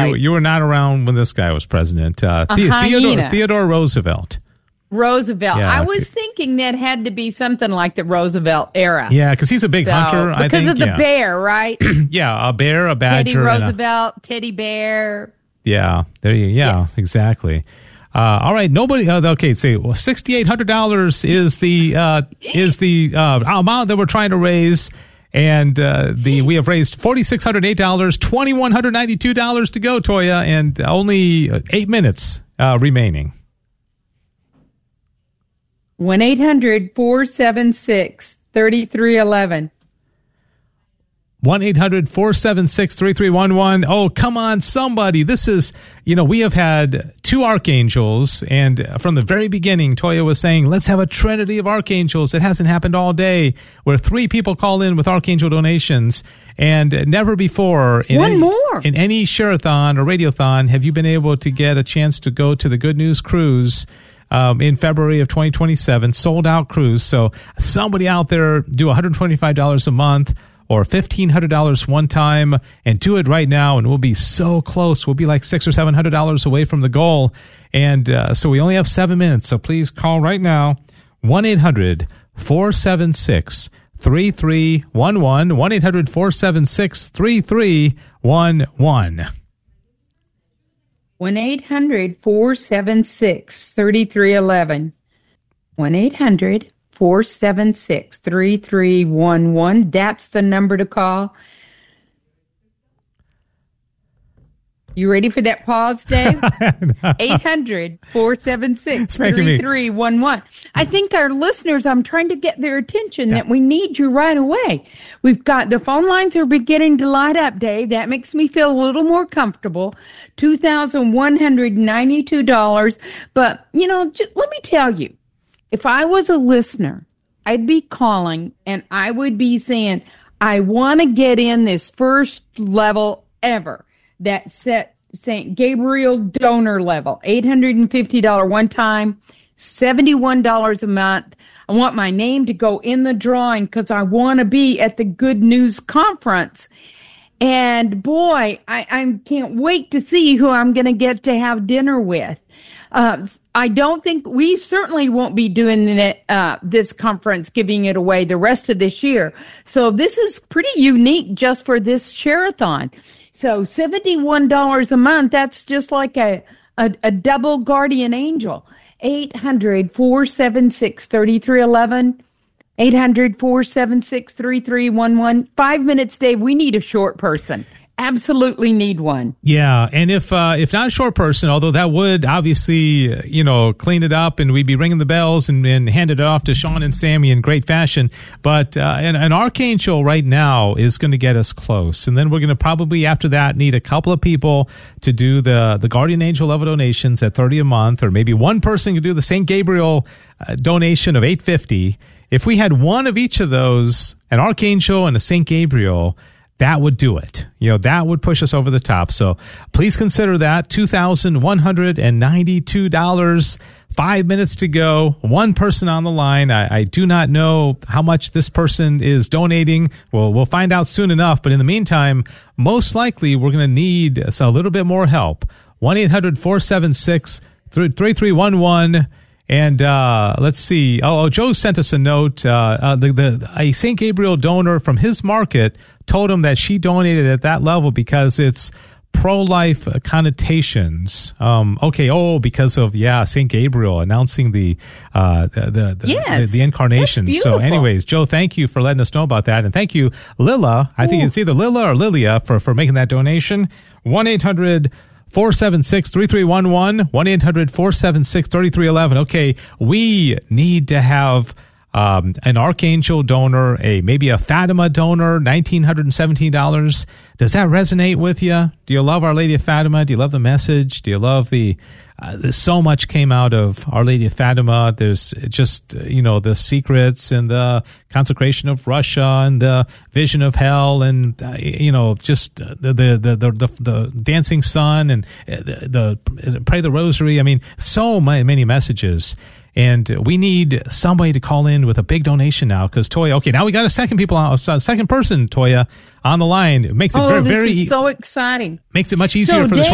You were not around when this guy was president. Theodore Roosevelt. Roosevelt. Yeah, I was thinking that had to be something like the Roosevelt era. Yeah, because he's a big hunter. Because of the bear, right? Yeah, a bear, a badger. Teddy Roosevelt, teddy bear. Yeah, there you. Yeah, yes. Exactly. All right, nobody. Okay, say $6,800 is the amount that we're trying to raise, and we have raised $4,608, $2,192 to go, Toya, and only 8 minutes remaining. 1-800-476-3311. 1-800-476-3311. Oh, come on, somebody. This is, we have had 2 archangels, and from the very beginning, Toya was saying, let's have a trinity of archangels. It hasn't happened all day, where 3 people call in with archangel donations, and never before in any share-a-thon or radiothon have you been able to get a chance to go to the Good News Cruise in February of 2027, sold-out cruise. So somebody out there, do $125 a month, or $1,500 one time, and do it right now, and we'll be so close. We'll be like $600 or $700 away from the goal, and so we only have 7 minutes. So please call right now, 1-800-476-3311, 1-800-476-3311. 1-800-476-3311. 1-800-476-3311. That's the number to call. You ready for that pause, Dave? 800-476-3311. I think our listeners, I'm trying to get their attention that we need you right away. We've got the phone lines are beginning to light up, Dave. That makes me feel a little more comfortable. $2,192. But, let me tell you, if I was a listener, I'd be calling and I would be saying, I want to get in this first level ever. That set St. Gabriel donor level, $850 one time, $71 a month. I want my name to go in the drawing because I want to be at the Good News Conference. And boy, I can't wait to see who I'm going to get to have dinner with. I don't think we certainly won't be doing it, this conference, giving it away the rest of this year. So this is pretty unique just for this share-a-thon. So $71 a month, that's just like a double guardian angel. 800-476-3311. 800-476-3311. 5 minutes, Dave. We need a short person. Absolutely need one. Yeah, and if not a short person, although that would obviously, clean it up and we'd be ringing the bells and hand it off to Sean and Sammy in great fashion. But an archangel right now is going to get us close. And then we're going to probably, after that, need a couple of people to do the guardian angel level donations at $30 a month, or maybe one person could do the St. Gabriel donation of $850. If we had one of each of those, an archangel and a St. Gabriel, that would do it. That would push us over the top. So please consider that. $2,192. 5 minutes to go. One person on the line. I do not know how much this person is donating. Well, we'll find out soon enough. But in the meantime, most likely we're going to need a little bit more help. 1-800-476-3311. And let's see. Joe sent us a note. A St. Gabriel donor from his market told him that she donated at that level because it's pro-life connotations. Because of St. Gabriel announcing the incarnation. So, anyways, Joe, thank you for letting us know about that, and thank you, Lilla. I think it's either Lilla or Lilia for making that donation. 1-800-476-3311, 1-800-476-3311. Okay, we need to have an archangel donor, maybe a Fatima donor, $1,917. Does that resonate with you? Do you love Our Lady of Fatima? Do you love the message? Do you love so much came out of Our Lady of Fatima. There's just, the secrets and the consecration of Russia and the vision of hell and, just the dancing sun and the pray the rosary. I mean, so many messages. And we need somebody to call in with a big donation now because Toya, okay, now we got a second person, Toya, on the line. It makes it very this is so exciting. Makes it much easier for the